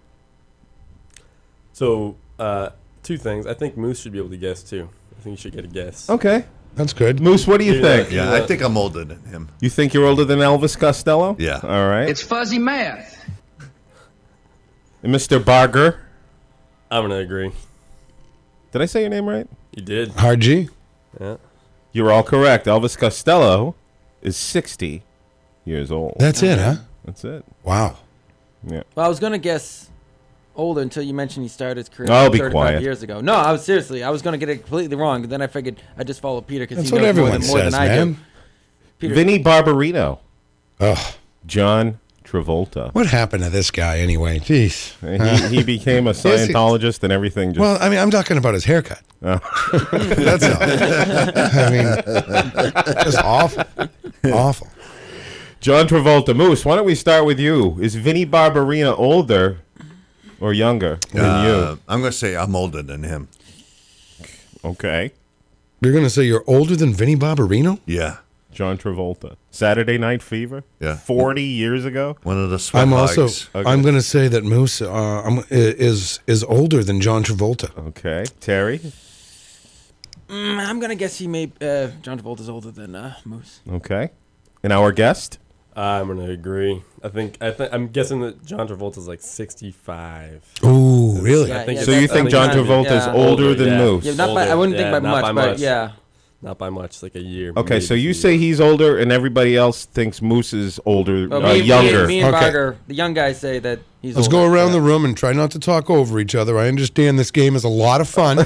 So, two things. I think Moose should be able to guess too. I think you should get a guess. Okay. That's good. Moose, what do you Yeah. think? Yeah, I think I'm older than him. You think you're older than Elvis Costello? Yeah. All right. It's fuzzy math. And Mr. Barger. I'm gonna agree. Did I say your name right? You did. Hard G. Yeah. You're all correct. Elvis Costello is 60 years old. That's it, huh? That's it. Wow. Yeah. Well, I was going to guess older until you mentioned he started his career Oh, be 35 quiet. years ago. No, I was going to get it completely wrong, but then I figured I'd just follow Peter because That's he what knows everyone more says, than I man. do. Peter, Vinny Barbarino. Ugh. John Travolta. What happened to this guy anyway? Jeez. He became a Scientologist and everything. Just, Well, I mean, I'm talking about his haircut. Oh. That's all. I mean, just awful. Awful. John Travolta. Moose, why don't we start with you? Is Vinny Barbarino older or younger than you? I'm going to say I'm older than him. Okay. You're going to say you're older than Vinny Barbarino? Yeah. John Travolta. Saturday Night Fever? Yeah. 40 years ago? One of the sweat I'm also. hogs. Okay. I'm going to say that Moose is older than John Travolta. Okay. Terry? I'm going to guess John Travolta's older than Moose. Okay. And our guest? I'm gonna agree. I'm guessing that John Travolta's like 65. Ooh, really? Yeah, I think yeah, So you that's- think I John mean, Travolta's yeah. older than yeah. Moose? Yeah, not by, I wouldn't think by not much, but yeah. Not by much, like a year. Okay, maybe so you 2 say years. he's older and everybody else thinks Moose is older, Well, younger. Me and Okay. Barger, the young guys, say that he's Let's older. go around Yeah. the room and try not to talk over each other. I understand this game is a lot of fun.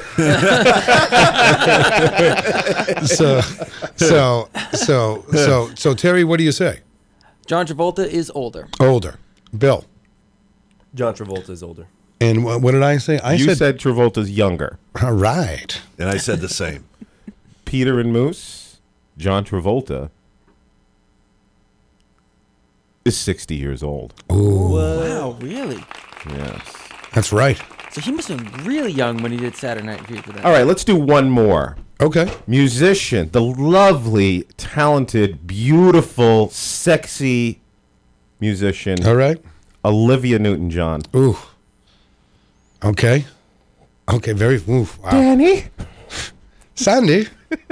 So Terry, what do you say? John Travolta is older. Older. Bill. John Travolta's older. And what did I say? I You said Travolta's younger. all right. And I said the same. Peter and Moose, John Travolta is 60 years old. Wow, really? Yes. That's right. So he must have been really young when he did Saturday Night Fever. Then. All right, let's do one more. Okay. Musician, the lovely, talented, beautiful, sexy musician, All right. Olivia Newton-John. Ooh. Okay. Okay. Very. Ooh. Wow. Danny? Sandy.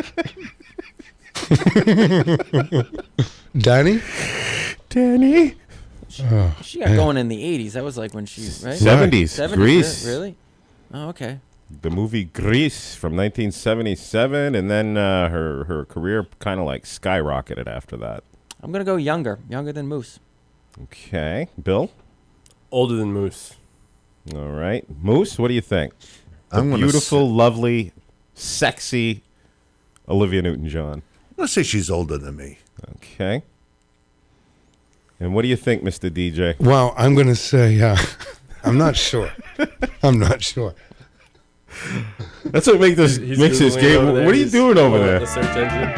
Danny. Danny? She got going in the 80s. That was like when she, right? 70s. 70s, Grease. Really? Oh, okay. The movie Grease from 1977, and then her career kind of like skyrocketed after that. I'm going to go younger than Moose. Okay. Bill? Older than Moose. All right. Moose, what do you think? I'm The gonna beautiful, lovely, sexy Olivia Newton-John? Let's say she's older than me. Okay. And what do you think, Mr. DJ? Well, I'm going to say I'm not sure. I'm not sure. That's what makes this Googling game. over there. What are you He's doing over pulling there? up the search engine.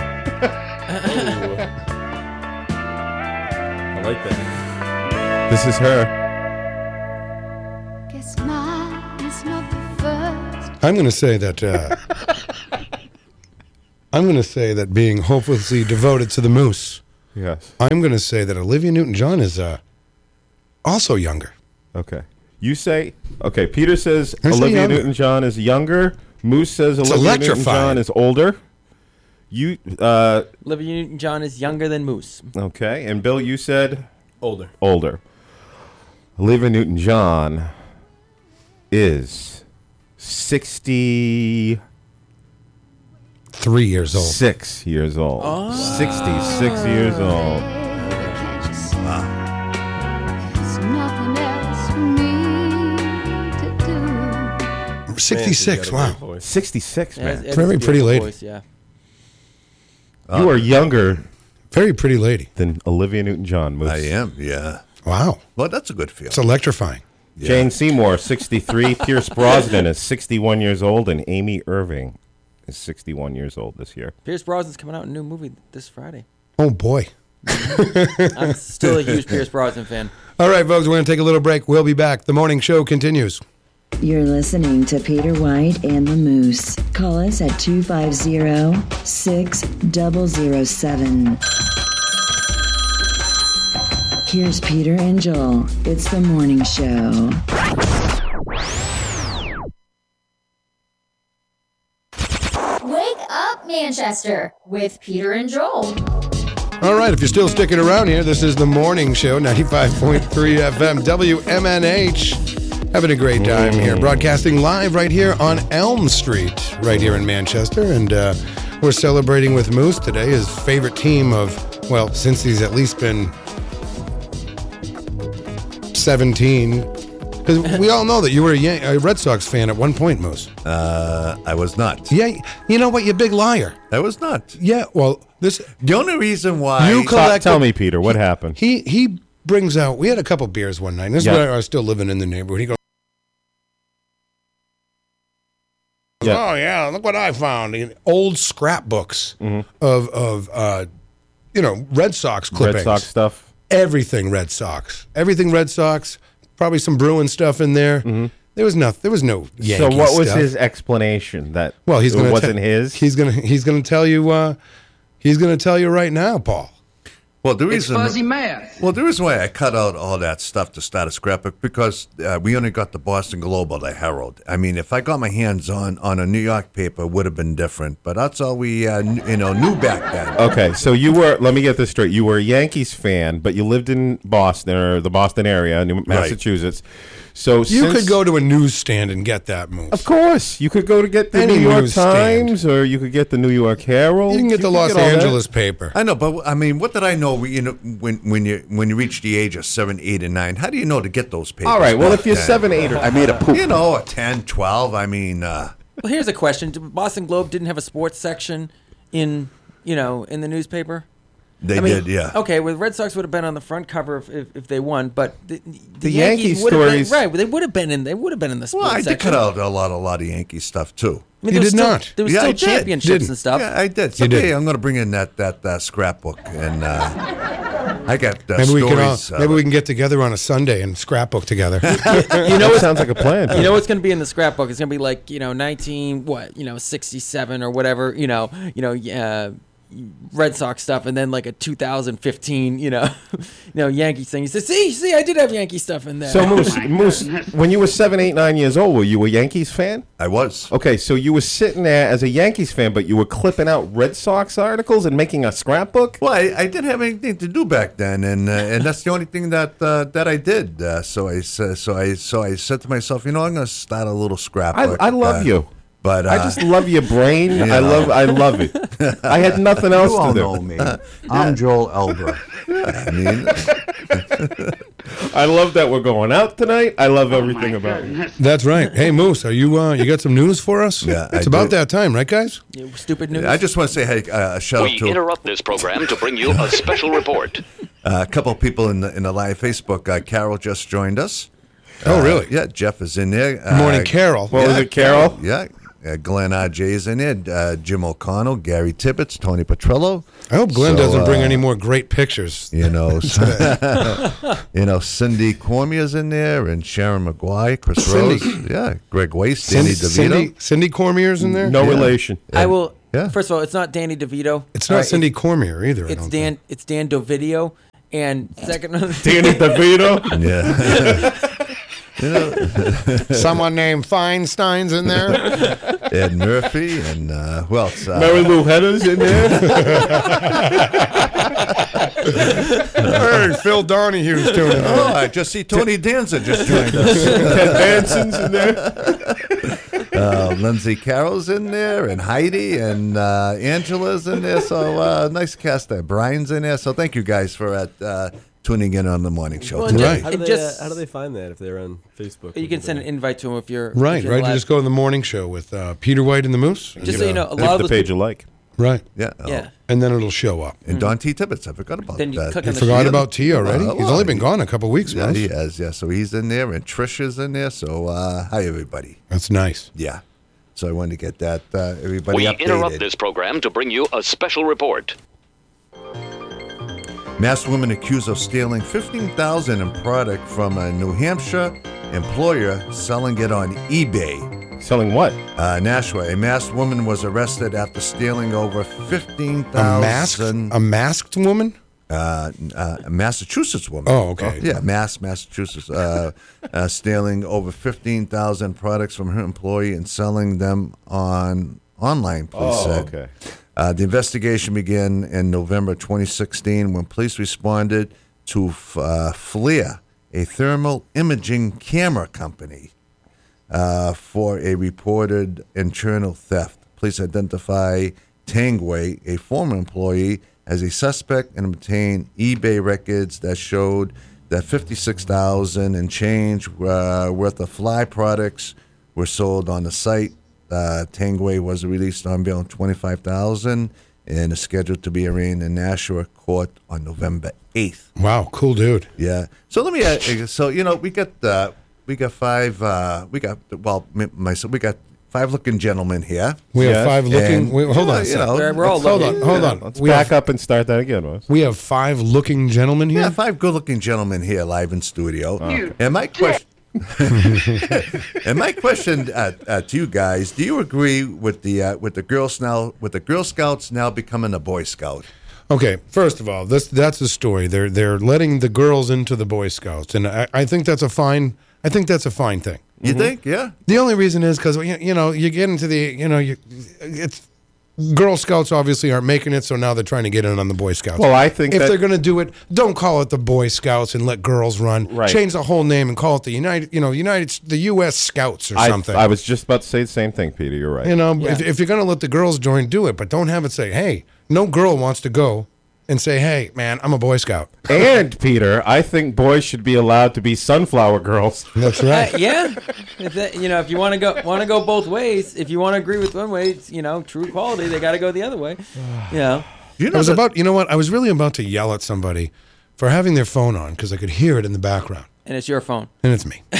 I like that. This is her. Guess mine is not the first. I'm going to say that being hopelessly devoted to the Moose, Yes. I'm going to say that Olivia Newton-John is also younger. Okay. You say, okay, Peter says I say Olivia younger. Newton-John is younger. Moose says Olivia electrifying. Newton-John is older. You, Olivia Newton-John is younger than Moose. okay. And Bill, you said Older. older. Olivia Newton-John is 66 3 years old. years old. Oh. 66 years old. Can't you see? There's nothing else for me to do. 66, wow. 66, Yeah, man. it's- it's Very a pretty beautiful lady. Voice, yeah. You are younger Very pretty lady. than Olivia Newton-John, Moose. I am, yeah. Wow. Well, that's a good feeling. It's electrifying. Yeah. Jane Seymour, 63. Pierce Brosnan is 61 years old. And Amy Irving is 61 years old this year. Pierce Brosnan's coming out in a new movie this Friday. Oh, boy. I'm still a huge Pierce Brosnan fan. All right, folks, we're going to take a little break. We'll be back. The morning show continues. You're listening to Peter White and the Moose. Call us at 250-6007. Here's Peter and Joel. It's the morning show. Wake up, Manchester, with Peter and Joel. All right, if you're still sticking around here, this is the morning show, 95.3 FM, WMNH. Having a great time here, broadcasting live right here on Elm Street, right here in Manchester. And we're celebrating with Moose today, his favorite team of, well, since he's at least been 17. Because we all know that you were a Red Sox fan at one point, Moose. I was not. Yeah, you know what? You big liar. I was not. Yeah, well, this... The only reason why... You collect- Tell me, Peter, what happened? He brings out... We had a couple beers one night. And this Yeah. is when I was still living in the neighborhood. He goes, Yeah. oh, yeah, look what I found. Old scrapbooks of Red Sox clippings. Red Sox stuff? Everything Red Sox. Everything Red Sox. Probably some Bruin stuff in there. There was no Yankee So what was stuff. his explanation? That Well, he's it gonna wasn't his? He's gonna tell you. He's gonna tell you right now, Paul. Well, the reason, math. Well, the reason why I cut out all that stuff to start a scrapbook because we only got the Boston Globe or the Herald. I mean, if I got my hands on a New York paper, it would have been different. But that's all we knew back then. Okay, so you were, let me get this straight. You were a Yankees fan, but you lived in Boston or the Boston area, Massachusetts. So You could go to a newsstand and get that Moose. Of course. You could go to get the Any New York newsstand. Times or you could get the New York Herald. You can get the Los all that. Angeles paper. I know, but I mean, what did I know? When you reach the age of 7, 8, and 9, how do you know to get those papers? All right, well, back if you're then? 7, 8, or I made a poop. A 10, 12. I mean, Well, here's a question: Boston Globe didn't have a sports section in the newspaper. they did, yeah. Okay, well, the Red Sox would have been on the front cover if they won, but the Yankees would have stories- been, right? They would have been in. They would have been in the sports Well, I did section. cut out a lot of Yankee stuff too. I mean, You there was did still, not. There was Yeah, I still did. championships Didn't. and stuff. Yeah, I did. did. Someday I'm going to bring in that scrapbook, and I got Maybe we stories. can maybe we can get together on a Sunday and scrapbook together. You know, it sounds like a plan. You know what's going to be in the scrapbook? It's going to be like 67 or whatever. Red Sox stuff, and then like a 2015, Yankees thing. You say, see, I did have Yankee stuff in there. So, Moose, when you were 7, 8, 9 years old, were you a Yankees fan? I was. Okay, so you were sitting there as a Yankees fan, but you were clipping out Red Sox articles and making a scrapbook? Well, I didn't have anything to do back then, and that's the only thing that I did. So I said to myself, I'm going to start a little scrapbook. I love you. But I just love your brain. You I know. love it. I had nothing else You all to do. know me. I'm Joel Elbert. I mean, I love that we're going out tonight. I love everything about it. That's right. Hey, Moose, are you got some news for us? Yeah, it's I about do. that time, right, guys? Stupid news. I just want to say, hey, a shout out We to interrupt this program to bring you a special report. a couple of people in the live Facebook. Carol just joined us. Oh, really? Yeah, Jeff is in there. Good morning, Carol. What was it, Carol? Yeah. Glenn R.J. is in there. Jim O'Connell, Gary Tibbetts, Tony Petrello. I hope Glenn doesn't bring any more great pictures. You know, Cindy Cormier's in there, and Sharon McGuire, Chris Rose. Yeah, Greg Waste, Danny DeVito. Cindy Cormier's in there? No relation. I will. Yeah. First of all, it's not Danny DeVito. It's not Cindy Cormier either. It's Dan. It's Dan Dovidio. And second, Danny DeVito. Yeah. Someone named Feinstein's in there. Ed Murphy and who else? Mary Lou Hedda's in there. Hey, Phil Donahue's doing it. Oh, I just see Tony Danza just joined us. Ted Danson's in there. Lindsay Carroll's in there, and Heidi and Angela's in there. So nice cast there. Brian's in there. So thank you guys for tuning in on the morning show. Well, today. Right. How do they find that if they're on Facebook? you can send an invite to him if you're Right, if you're right. You live. just go to the morning show with Peter White and the Moose. Just so you know, a lot Pick of the those page you like. Right. Yeah. Yeah. And then it'll show up. And Don T. Tibbetts. I forgot about Then you that. click You on the forgot Yeah. about T already? He's only been gone a couple weeks, Yeah, Moose. he has. Yeah. So he's in there, and Trisha's in there. So hi, everybody. That's nice. Yeah. So I wanted to get that everybody We updated. interrupt this program to bring you a special report. Masked woman accused of stealing $15,000 in product from a New Hampshire employer, selling it on eBay. Selling what? Nashua. A masked woman was arrested after stealing over $15,000. A masked woman? A Massachusetts woman. Oh, okay. Yeah, Massachusetts. Stealing over 15,000 products from her employee and selling them online, police said. Okay. The investigation began in November 2016 when police responded to FLIR, a thermal imaging camera company, for a reported internal theft. Police identify Tangway, a former employee, as a suspect and obtained eBay records that showed that $56,000 and change worth of Fly products were sold on the site. Tangway was released on bail on $25,000 and is scheduled to be arraigned in Nashua court on November 8th. Wow, cool dude. Yeah. So let me. So we got five. We got five looking gentlemen here. We have Yes. five looking. And, Wait, hold on a you second. know, We're all Hold looking. on, hold on. Let's We back have, up and start that again, Ross. we have five looking gentlemen here. Yeah, five good looking gentlemen here live in studio. And my question. And my question to you guys: do you agree with the Girl Scouts now becoming a Boy Scout? Okay, first of all, that's the story. They're letting the girls into the Boy Scouts, and I think that's a fine. I think that's a fine thing. You think? Yeah. The only reason is because you get into the it's Girl Scouts obviously aren't making it, so now they're trying to get in on the Boy Scouts. Well, I think if that- they're going to do it, don't call it the Boy Scouts and let girls run. Right. Change the whole name and call it the the U.S. Scouts or something. I was just about to say the same thing, Peter. You're right. If you're going to let the girls join, do it, but don't have it say, "Hey, no girl wants to go," and say, "Hey, man, I'm a Boy Scout." And Peter, I think boys should be allowed to be sunflower girls. That's right. Yeah, if you want to go both ways, if you want to agree with one way, it's, true equality, they got to go the other way. I was really about to yell at somebody for having their phone on because I could hear it in the background. And it's your phone. And it's me.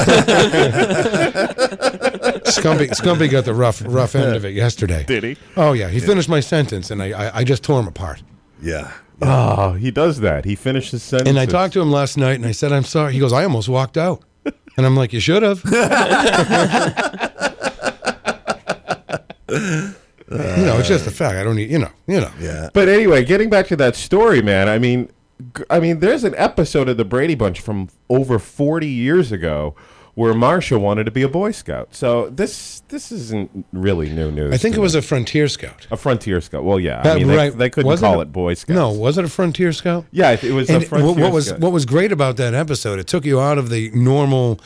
Scumpy got the rough end of it yesterday. Did he? Oh yeah, he finished my sentence, and I just tore him apart. Yeah. Oh, he does that. He finishes sentences. And I talked to him last night, and I said, "I'm sorry." He goes, "I almost walked out," and I'm like, "You should have." It's just a fact. I don't need, Yeah. But anyway, getting back to that story, man. I mean, there's an episode of the Brady Bunch from over 40 years ago where Marsha wanted to be a Boy Scout. So this isn't really new news. I think it was a Frontier Scout. A Frontier Scout. Well, yeah. Right. They couldn't Was it call a- it Boy Scouts. No, was it a Frontier Scout? Yeah, it was a And Frontier what Scout. was great about that episode? It took you out of the normal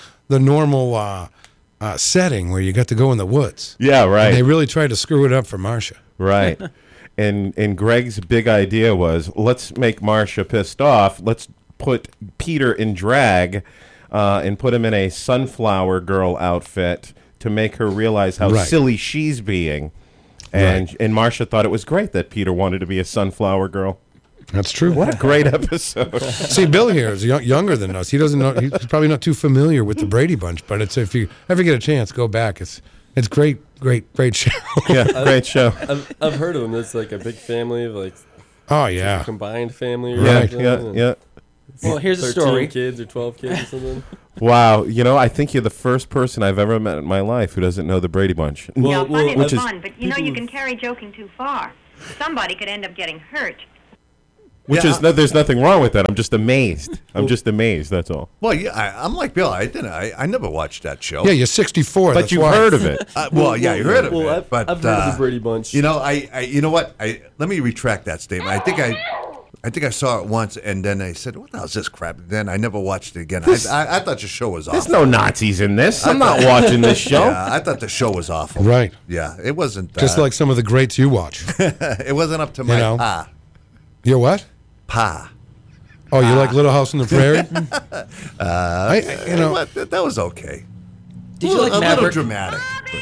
setting where you got to go in the woods. Yeah, right. And they really tried to screw it up for Marsha. Right. And Greg's big idea was, let's make Marsha pissed off. Let's put Peter in drag and put him in a sunflower girl outfit to make her realize how silly she's being. And Marcia thought it was great that Peter wanted to be a sunflower girl. That's true. What a great episode. See, Bill here is younger than us. He doesn't know. He's probably not too familiar with the Brady Bunch, but it's if you ever get a chance, go back. It's great show. Yeah, great show. I've heard of them. It's like a big family of like. Oh yeah. Combined family. Or Right. Yeah. Well, here's a 13 story. kids or 12 kids or something. Wow, I think you're the first person I've ever met in my life who doesn't know the Brady Bunch. Fun is fun, but you can carry joking too far. Somebody could end up getting hurt. There's nothing wrong with that. I'm just amazed. That's all. Well, yeah, I'm like Bill. I never watched that show. Yeah, you're 64. But you've heard of it. You heard of it. But I've heard of the Brady Bunch. You know what? Let me retract that statement. I think I saw it once, and then I said, "What the hell is this crap?" And then I never watched it again. I thought the show was awful. There's no Nazis in this. I'm not watching this show. Yeah, I thought the show was awful. Right. Yeah, it wasn't. Just like some of the greats you watch. It wasn't up to my pa. Your what? Pa. Oh, you like Little House on the Prairie? That was okay. Did you like a Maverick? little dramatic.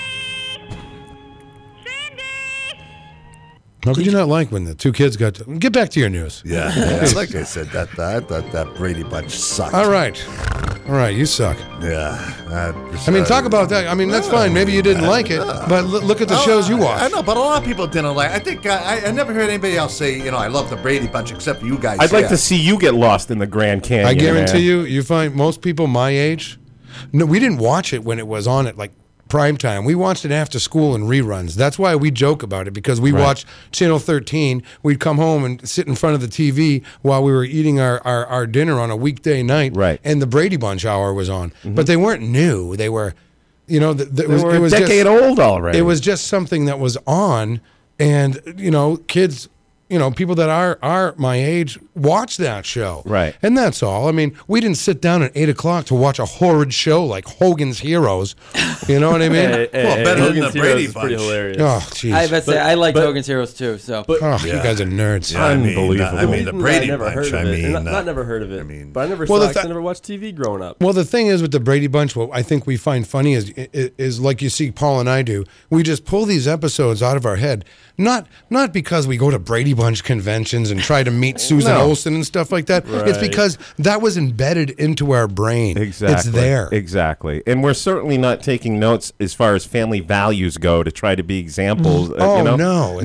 How could you not like when the two kids got to... Get back to your news. Yeah, like I said, I thought that Brady Bunch sucked. All right, you suck. Yeah. Talk about that. That's fine. Maybe you didn't like it, but look at the shows you watched. I know, but a lot of people didn't like. I think I never heard anybody else say, I love the Brady Bunch except for you guys. I'd like to see you get lost in the Grand Canyon. I guarantee you find most people my age. No, we didn't watch it when it was on at like prime time. We watched it after school in reruns. That's why we joke about it, because we watched Channel 13. We'd come home and sit in front of the TV while we were eating our dinner on a weekday night. Right. And the Brady Bunch hour was on. Mm-hmm. But they weren't new. They were, it was a decade old already. It was just something that was on, and kids. People that are my age watch that show. Right. And that's all. We didn't sit down at 8 o'clock to watch a horrid show like Hogan's Heroes. You know what I mean? Better than the Brady Bunch. Bunch. Pretty hilarious. Oh, jeez. I liked Hogan's Heroes too. So. You guys are nerds. Yeah, unbelievable. The Brady never Bunch. Heard of it. Not never heard of it. But I never I never watched TV growing up. Well, the thing is with the Brady Bunch, what I think we find funny is like you see Paul and I do. We just pull these episodes out of our head. Not because we go to Brady Bunch conventions and try to meet Susan Olsen and stuff like that. Right. It's because that was embedded into our brain. Exactly. It's there. Exactly. And we're certainly not taking notes as far as family values go to try to be examples. No.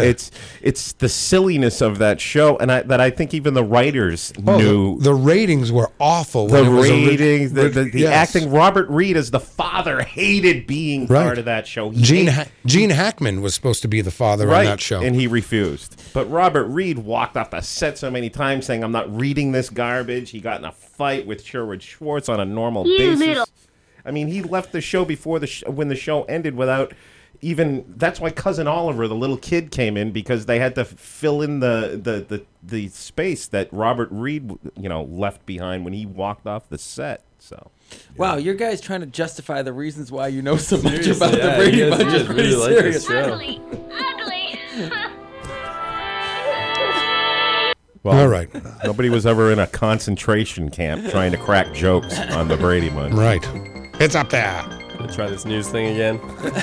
It's the silliness of that show, and that I think even the writers knew. The ratings were awful. The ratings, the acting. Robert Reed as the father hated being part of that show. Gene Hackman was supposed to be the father on that show. And he refused. But Robert Reed walked off the set so many times saying, "I'm not reading this garbage." He got in a fight with Sherwood Schwartz on a normal basis. He left the show before when the show ended without even. That's why Cousin Oliver, the little kid, came in, because they had to fill in the space that Robert Reed left behind when he walked off the set. So. Wow, your guys trying to justify the reasons why you know so much about the Brady Bunch is pretty serious. Ugly. Well, all right. Nobody was ever in a concentration camp trying to crack jokes on the Brady Bunch. Right. It's up there. Gonna try this news thing again.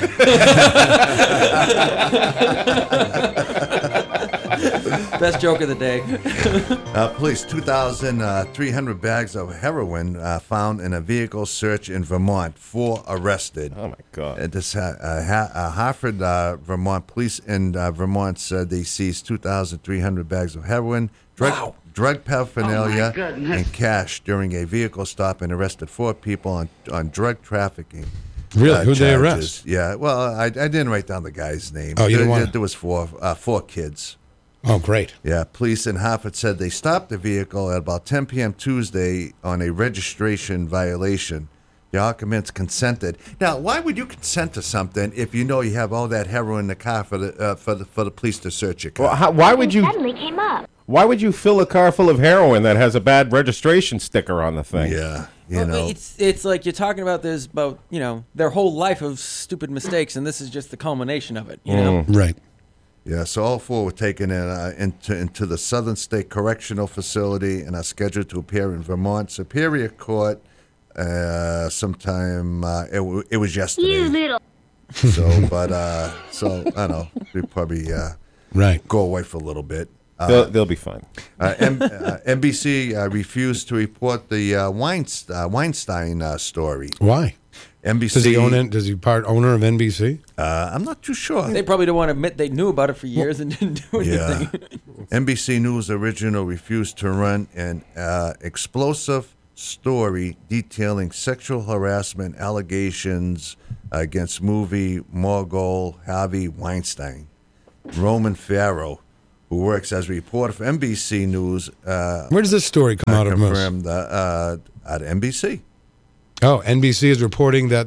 Best joke of the day. Police 2,300 bags of heroin found in a vehicle search in Vermont. 4 arrested. Oh my God! Hartford, Vermont police in Vermont said they seized 2,300 bags of heroin, drug paraphernalia, and cash during a vehicle stop, and arrested 4 people on drug trafficking. Really? Who'd they arrest? Yeah. Well, I didn't write down the guy's name. Oh, you didn't want to? There was 4 kids. Oh, great. Yeah, police in Hartford said they stopped the vehicle at about 10 p.m. Tuesday on a registration violation. The occupants consented. Now, why would you consent to something if you know you have all that heroin in the car for the police to search your car? Well, why would you? Suddenly came up. Why would you fill a car full of heroin that has a bad registration sticker on the thing? Yeah, it's like you're talking about their whole life of stupid mistakes, and this is just the culmination of it. You know, right? Yeah, so all four were taken into the Southern State Correctional Facility and are scheduled to appear in Vermont Superior Court sometime. It was yesterday. You little. So I don't know. We probably go away for a little bit. They'll be fine. NBC refused to report the Weinstein story. Why? NBC. Does he own it? Does he part owner of NBC? I'm not too sure. They probably don't want to admit they knew about it for years and didn't do anything. Yeah. NBC News Original refused to run an explosive story detailing sexual harassment allegations against movie mogul Harvey Weinstein. Roman Farrow, who works as a reporter for NBC News. Where does this story come out of, Moose? Confirmed at NBC. Oh, NBC is reporting that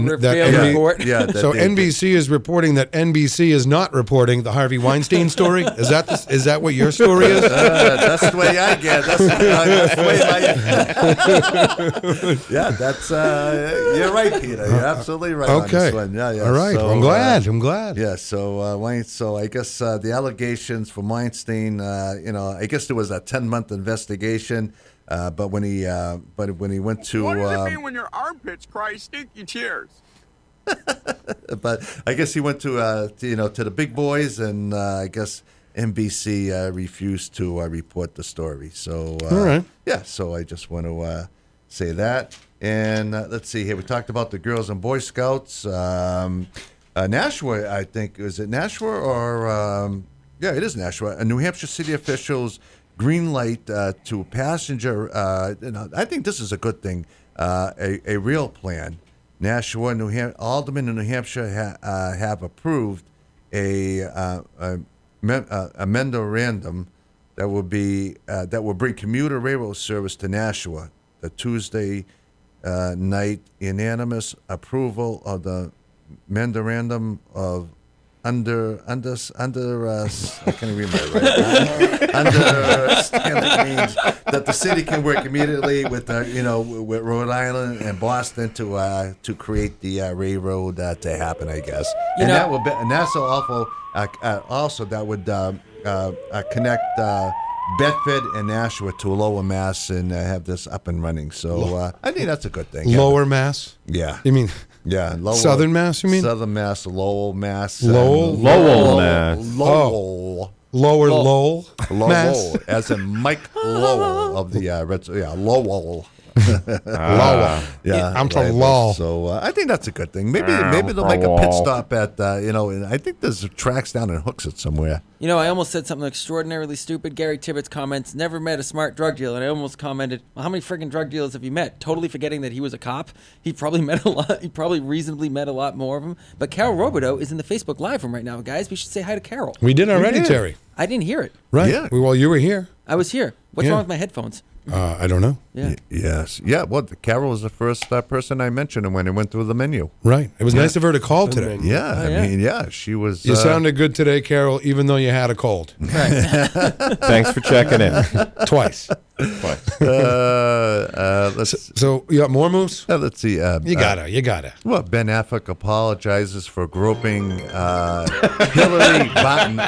NBC is reporting that NBC is not reporting the Harvey Weinstein story. Is that what your story is? That's the way I get. That's the way yeah, that's you're right, Peter. You're absolutely right. Okay. On this one. Yeah. All right. So, well, I'm glad. Yeah. So I guess the allegations for Weinstein. I guess there was a 10-month investigation. But when he went to what does it mean when your armpits cry stinky tears? But I guess he went to the big boys, and I guess NBC refused to report the story. So all right, yeah. So I just want to say that. And let's see here. We talked about the Girls and Boy Scouts. Nashua, I think, is it Nashua or yeah, it is Nashua. New Hampshire city officials green light to passenger. I think this is a good thing. A real plan. Nashua, Alderman in New Hampshire have approved a memorandum that will bring commuter railroad service to Nashua. The Tuesday night unanimous approval of the memorandum of I can't read my right. Understanding means that the city can work immediately with with Rhode Island and Boston to create the railroad to happen, I guess. That will be, and that's also that would connect Bedford and Nashua to Lower Mass and have this up and running. So I think that's a good thing. Lower Mass? Yeah. You mean? Yeah, Southern Mass, you mean? Southern Mass, Lowell Mass. Lowell Mass. Lowell. Lower Lowell Mass. As in Mike Lowell of the Red Sox. Yeah, Lowell. Lowell. Yeah, I'm from Lowell. So I think that's a good thing. Maybe they'll make a pit stop at, and I think there's tracks down in Hooksett somewhere. I almost said something extraordinarily stupid. Gary Tibbetts comments, never met a smart drug dealer. And I almost commented, well, how many freaking drug dealers have you met? Totally forgetting that he was a cop. He probably met a lot. He probably reasonably met a lot more of them. But Carol Robideau is in the Facebook Live room right now, guys. We should say hi to Carol. We did already, Terry. I didn't hear it. Right. Yeah. Well, you were here. I was here. What's wrong with my headphones? I don't know. Yeah. Yes. Yeah. Well, Carol was the first person I mentioned when I went through the menu. Right. It was nice of her to call today. Yeah. I mean, she was. You sounded good today, Carol, even though you had a cold. Right. Thanks for checking in. Twice. So you got more moves? Let's see. You gotta. Well, Ben Affleck apologizes for groping Hillary Clinton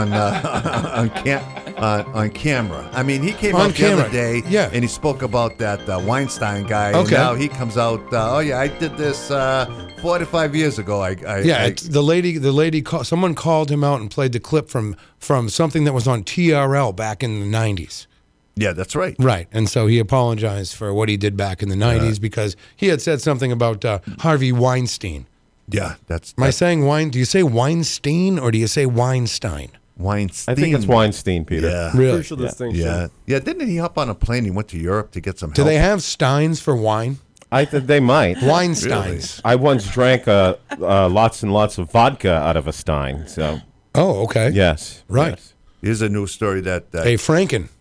on camera. I mean, he came out the other day, and he spoke about that Weinstein guy. Okay. And now he comes out. I did this 45 years ago. The lady. Someone called him out and played the clip from something that was on TRL back in the 90s. Yeah, that's right. Right, and so he apologized for what he did back in the 90s because he had said something about Harvey Weinstein. Yeah, that's. Am I saying Wein? Do you say Weinstein or do you say Weinstein? Weinstein. I think it's Weinstein, Peter. Yeah. Really? Crucial distinction. Yeah. Didn't he hop on a plane? He went to Europe to get some help. Do they have steins for wine? I think they might. Weinsteins. I once drank lots and lots of vodka out of a stein. So. Oh, okay. Yes. Right. Yes. Here's a new story that. A Frankenstein.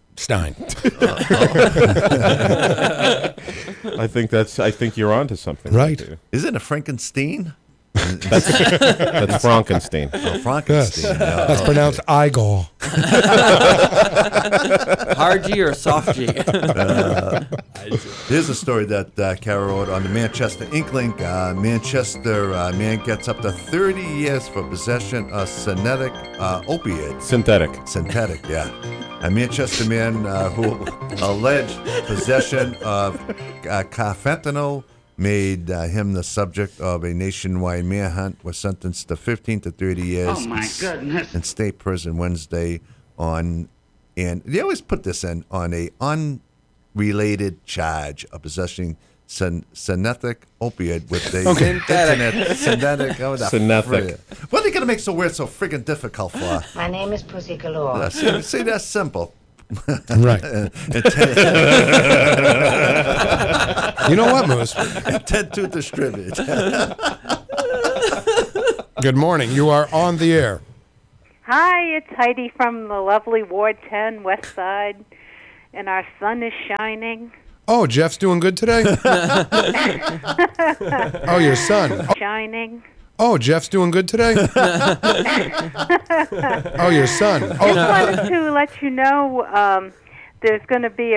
I think you're onto something. Right. Isn't it Frankenstein? That's Frankenstein. Oh, Frankenstein. Yes. That's pronounced Igor. Hard G or soft G? Here's a story that Kara wrote on the Manchester Inklink. Manchester man gets up to 30 years for possession of synthetic opiate. Synthetic, yeah. A Manchester man who alleged possession of carfentanil made him the subject of a nationwide manhunt, was sentenced to 15 to 30 years Oh, my goodness. in state prison Wednesday and they always put this on a unrelated charge of possessing synthetic opiate with the internet. Synthetic. What are they going to make so weird, so friggin' difficult for? My name is Pussy Galore. See, that's simple. Right. You know what, Moose? Intent to distribute. Good morning. You are on the air. Hi, it's Heidi from the lovely Ward 10 West Side, and our sun is shining. Oh, Jeff's doing good today? Oh, your son. Shining. Oh, Jeff's doing good today? Oh, your son. Just wanted to let you know there's going to be